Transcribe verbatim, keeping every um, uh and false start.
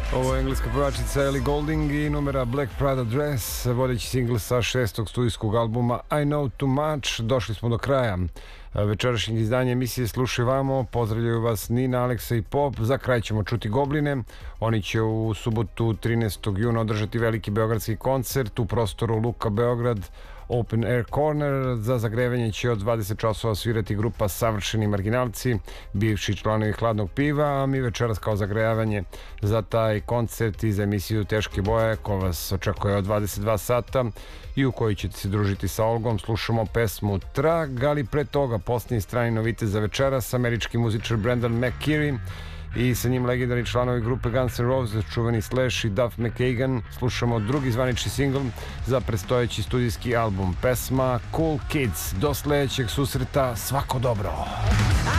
Ovo je engleska pevačica Ellie Goulding i numera Black Prada Dress, vodeći singl sa šestog studijskog albuma I Know Too Much. Došli smo do kraja večerašnjeg izdanja emisije Slušaj vamo. Pozdravljaju vas Nina, Aleksa i Pop. Za kraj ćemo čuti Gobline. Oni će u subotu trinaestog juna održati veliki beogradski koncert u prostoru Luka Beograd Open Air Corner. Za zagrevanje će od dvadeset časova svirati grupa Savršeni marginalci, bivši članovi Hladnog piva, a mi večeras kao zagrevanje za taj koncert i za emisiju Teške boje ko vas očekuje od dvadeset dva sata i u kojoj ćete se družiti sa Olgom, slušamo pesmu Trag, ali pre toga posljednji strani novite za večeras, američki muzičar Brendan McKeary i sa njim legendarni članovi grupe Guns N' Roses, čuveni Slash i Duff McKagan. Slušamo drugi zvanični singl za predstojeći studijski album, pesma Cool Kids. Do sledećeg susreta, svako dobro.